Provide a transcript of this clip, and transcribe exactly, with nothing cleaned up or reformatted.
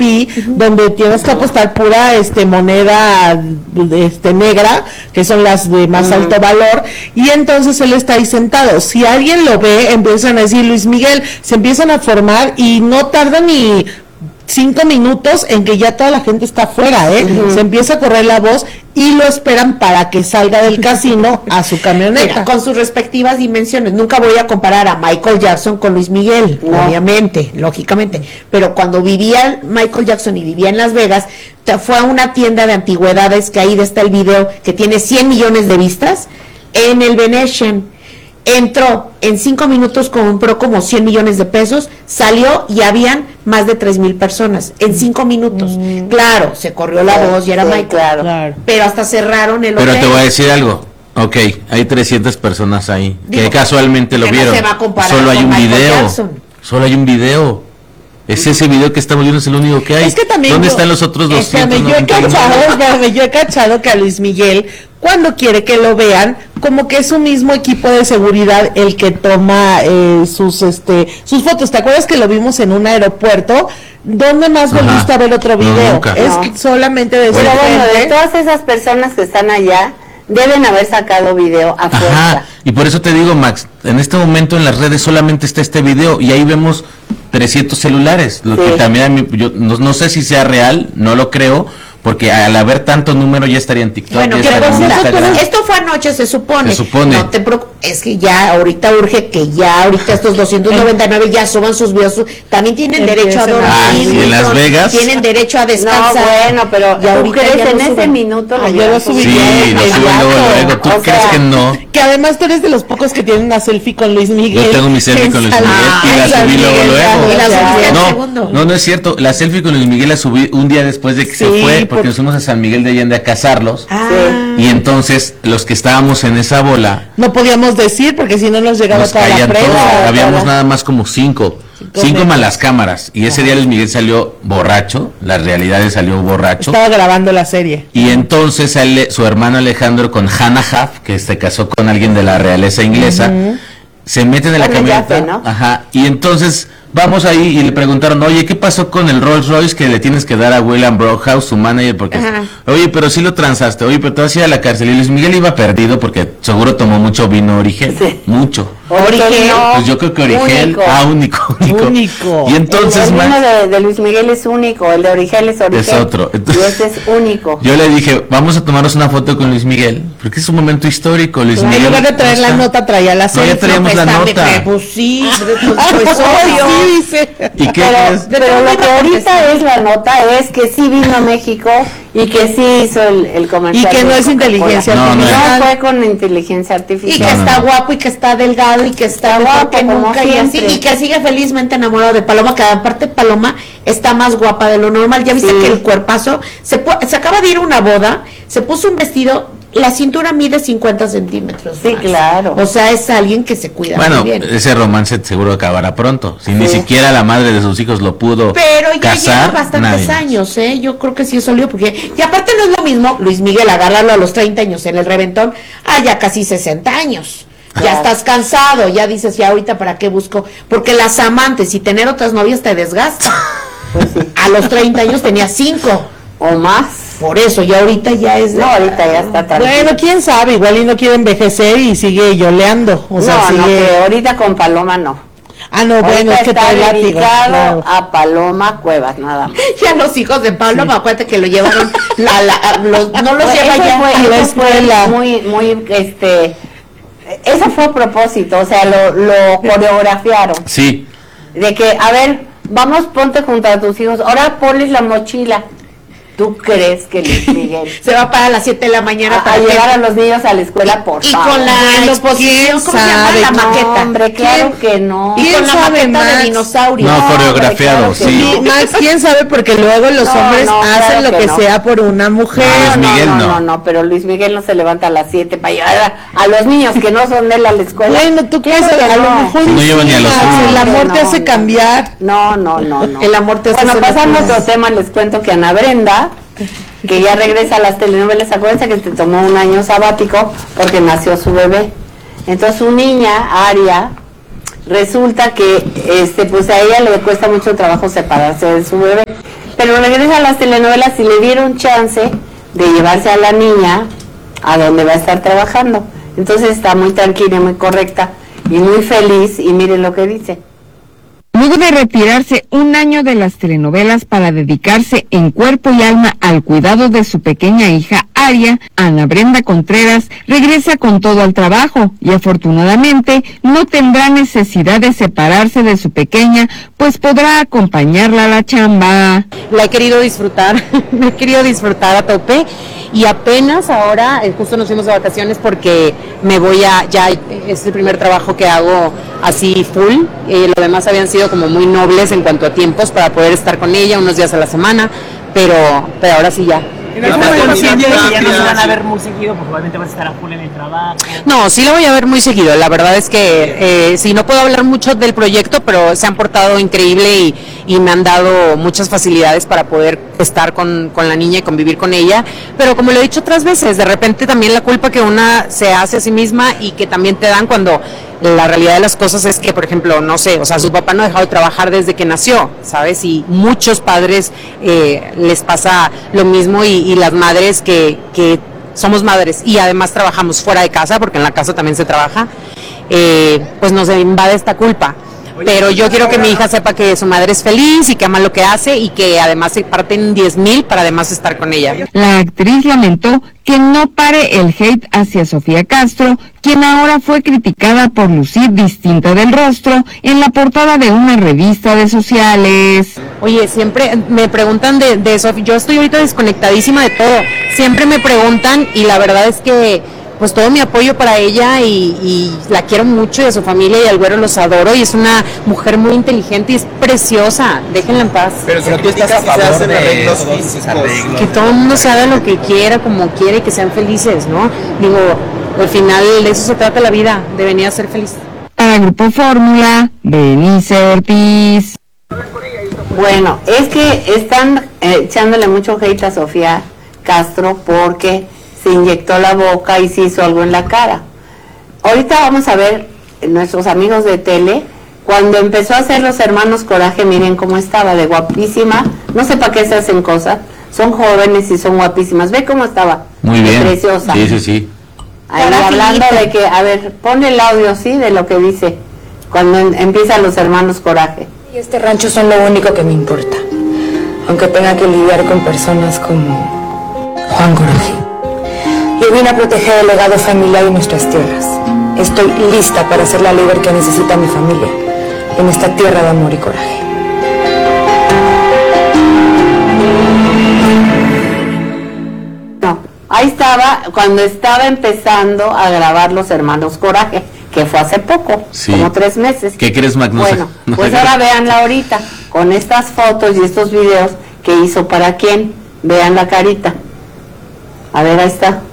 P, uh-huh. donde tienes que apostar pura este moneda este negra, que son las de más uh-huh. alto valor, y entonces él está ahí sentado. Si alguien lo ve, empiezan a decir Luis Miguel, se empiezan a formar y no tarda ni cinco minutos en que ya toda la gente está afuera, ¿eh? Uh-huh. Se empieza a correr la voz y lo esperan para que salga del casino a su camioneta. Mira, con sus respectivas dimensiones. Nunca voy a comparar a Michael Jackson con Luis Miguel, no. obviamente, lógicamente. Pero cuando vivía Michael Jackson y vivía en Las Vegas, fue a una tienda de antigüedades, que ahí está el video, que tiene cien millones de vistas, en el Venetian. Entró, en cinco minutos compró como cien millones de pesos, salió y habían más de tres mil personas, en cinco minutos. Mm. Claro, se corrió la voz y era sí, Michael, claro. claro. Pero hasta cerraron el hotel. Pero te voy a decir algo, ok, hay trescientas personas ahí, Digo, que casualmente lo vieron, no solo hay un Michael video, Jackson. Solo hay un video. Es ese video que estamos viendo, es el único que hay. Es que también ¿Dónde yo, están los otros doscientos? Yo he cachado, espérame, yo he cachado que a Luis Miguel, cuando quiere que lo vean, como que es su mismo equipo de seguridad el que toma eh, sus este sus fotos. ¿Te acuerdas que lo vimos en un aeropuerto? ¿Dónde más volviste a ver otro video? No, es no. solamente de Pero bueno, de todas esas personas que están allá, deben haber sacado video a fuerza. Ajá, y por eso te digo, Max, en este momento en las redes solamente está este video y ahí vemos trescientos celulares, lo sí. que también a mí, yo no, no sé si sea real, no lo creo, porque al haber tanto número ya estaría en TikTok. Bueno, ya pero en Instagram. Esto fue anoche, se supone. Se supone. No te preocupes, es que ya ahorita urge que ya ahorita estos doscientos noventa y nueve ya suban sus videos. También tienen derecho a dormir. Ah, ¿sí, en Las Vegas? Tienen derecho a descansar. No, bueno, pero ¿tú crees en ese suben? minuto? Ah, yo lo subí. Sí, lo suben luego, luego. ¿Tú o crees sea, que no? Que además tú eres de los pocos que tienen una selfie con Luis Miguel. Yo tengo mi selfie con Luis Miguel ah, y la subí luego, luego. Y la subí al no, segundo. no, no es cierto. La selfie con Luis Miguel la subí un día después de que sí, se fue, porque por... nos fuimos a San Miguel de Allende a casarlos. Ah. Y entonces los que estábamos en esa bola no podíamos decir porque si no nos llegaba nos toda la prensa. Todos. Habíamos nada más como cinco. Cinco, cinco más las cámaras. Y ese ah. día Luis Miguel salió borracho. Las realidades salió borracho. Estaba grabando la serie. Y entonces sale su hermano Alejandro con Hannah Huff, que se casó con alguien de la realeza inglesa. Uh-huh. Se meten en la camioneta. ¿No? Ajá. Y entonces vamos ahí y le preguntaron, oye, ¿qué pasó con el Rolls Royce que le tienes que dar a William Brockhouse, su manager? Porque, ajá. oye, pero sí lo transaste, oye, pero te vas a ir a la cárcel. Y Luis Miguel iba perdido porque seguro tomó mucho vino Origel, sí. mucho. Origel, no. Pues yo creo que Origel, único. ah, único, único. único. Y entonces, el, el vino de, de Luis Miguel es único, el de Origel es Origel. Es otro. Entonces, y ese es único. Yo le dije, vamos a tomarnos una foto con Luis Miguel, porque es un momento histórico, Luis en Miguel. En lugar de traer la nota, traía la selfie. No, ya traíamos la nota. De, pues sí, pues, pues obvio. Sí, dice. ¿Y qué pero, es? pero lo que ahorita es la nota es que sí vino a México y que sí hizo el, el comercial. Y que no es inteligencia no, artificial. No fue con inteligencia artificial. Y que no, está no. guapo y que está delgado y que está guapo que nunca y así. Y que sigue felizmente enamorado de Paloma, que aparte Paloma está más guapa de lo normal. Ya viste sí. que el cuerpazo, se, se acaba de ir a una boda, se puso un vestido. La cintura mide cincuenta centímetros. Sí, más. claro. O sea, es alguien que se cuida bueno, muy bien. Ese romance seguro acabará pronto. Si sí. ni siquiera la madre de sus hijos lo pudo Pero ya casar, lleva bastantes nadie. años, ¿eh? Yo creo que sí eso olió, porque... Y aparte no es lo mismo, Luis Miguel, agarrarlo a los treinta años en el reventón, ah, ya casi sesenta años. Claro. Ya estás cansado, ya dices, ya ahorita para qué busco. Porque las amantes y tener otras novias te desgasta. Pues sí. A los treinta años tenía cinco. O más. Por eso, ya ahorita ya es... No, ahorita ya está tranquilo. Bueno, quién sabe, igual y no quiere envejecer y sigue yoleando. O sea, no, sigue... no, que ahorita con Paloma no. Ah, no, ahorita bueno, es que está trae látigo. Claro. A Paloma Cuevas, nada más. Ya los hijos de Pablo, sí. me acuerdo que lo llevaron, la, la, los, no los pues lleva ya fue, a la escuela. Muy, muy, este... Eso fue a propósito, o sea, lo, lo coreografiaron. Sí. De que, a ver, vamos, ponte junto a tus hijos, ahora ponles la mochila. ¿Tú crees que Luis Miguel se va para las siete de la mañana a, para a que... llevar a los niños a la escuela, por y favor? con la exposición, ¿cómo se llama? La maqueta. No, hombre, claro que no. Y con la maqueta Max? de dinosaurio. No, coreografiado, hombre, claro sí. No. Max, quién sabe, porque luego los no, hombres no, hacen claro lo que, que no. sea por una mujer. No, Luis Miguel no, no, no. no, no, pero Luis Miguel no se levanta a las siete para llevar a, a los niños que no son de él a la escuela. Bueno, tú crees que a no. lo mejor No llevan ni a los niños. el amor no, te hace no, cambiar. No, no, no, no. El amor te hace Bueno, hacer pasando a locuras. otro tema, les cuento que Ana Brenda, que ya regresa a las telenovelas, acuérdense que te tomó un año sabático porque nació su bebé. Entonces su niña, Aria, resulta que este pues a ella le cuesta mucho trabajo separarse de su bebé. pero regresa a las telenovelas y le dieron chance de llevarse a la niña a donde va a estar trabajando. Entonces está muy tranquila, muy correcta y muy feliz, y miren lo que dice. Luego de retirarse un año de las telenovelas para dedicarse en cuerpo y alma al cuidado de su pequeña hija Aria, Ana Brenda Contreras regresa con todo al trabajo y afortunadamente no tendrá necesidad de separarse de su pequeña, pues podrá acompañarla a la chamba. La he querido disfrutar, me he querido disfrutar a tope. Y apenas ahora, eh, justo nos fuimos de vacaciones porque me voy a, ya es el primer trabajo que hago así full, eh, lo demás habían sido como muy nobles en cuanto a tiempos para poder estar con ella unos días a la semana, pero, pero ahora sí ya. ¿En el momento consciente de que ya no se van a ver muy seguido, porque probablemente vas a estar a full en el trabajo? No, sí la voy a ver muy seguido, la verdad es que eh, sí, no puedo hablar mucho del proyecto, pero se han portado increíble y, y me han dado muchas facilidades para poder estar con, con la niña y convivir con ella, pero como lo he dicho otras veces, de repente también la culpa que una se hace a sí misma y que también te dan cuando la realidad de las cosas es que, por ejemplo, no sé, o sea, su papá no ha dejado de trabajar desde que nació, ¿sabes? Y muchos padres eh, les pasa lo mismo y, y las madres que, que somos madres y además trabajamos fuera de casa, porque en la casa también se trabaja, eh, pues nos invade esta culpa. Pero yo quiero que mi hija sepa que su madre es feliz y que ama lo que hace y que además se parten diez mil para además estar con ella. La actriz lamentó que no pare el hate hacia Sofía Castro, quien ahora fue criticada por lucir distinta del rostro en la portada de una revista de sociales. Oye, siempre me preguntan de, de eso, yo estoy ahorita desconectadísima de todo, siempre me preguntan y la verdad es que pues todo mi apoyo para ella y, y la quiero mucho y a su familia y al güero los adoro y es una mujer muy inteligente y es preciosa, déjenla en paz. Pero, pero tú estás a favor de arreglos físicos. Que todo el mundo se haga lo que quiera, como quiere y que sean felices, ¿no? Digo, al final de eso se trata la vida, de venir a ser feliz. Para Grupo Fórmula, Benice Ortiz. Bueno, es que están eh, echándole mucho hate a Sofía Castro porque se inyectó la boca y se hizo algo en la cara. Ahorita vamos a ver nuestros amigos de tele, cuando empezó a hacer Los Hermanos Coraje, miren cómo estaba, de guapísima, no sé para qué se hacen cosas, son jóvenes y son guapísimas, ve cómo estaba, muy bien, preciosa. Sí, sí, sí. Ahí hablando de que, a ver, pon el audio, sí, de lo que dice, cuando en, empiezan Los Hermanos Coraje. Y este rancho son lo único que me importa, aunque tenga que lidiar con personas como Juan Coraje. Yo vine a proteger el legado familiar y nuestras tierras. Estoy lista para ser la líder que necesita mi familia en esta tierra de amor y coraje. No, ahí estaba, cuando estaba empezando a grabar Los Hermanos Coraje, que fue hace poco, sí, como tres meses. ¿Qué crees, Magno? Bueno, no pues ahora véanla ahorita, con estas fotos y estos videos que hizo para quién. Vean la carita. A ver, ahí está.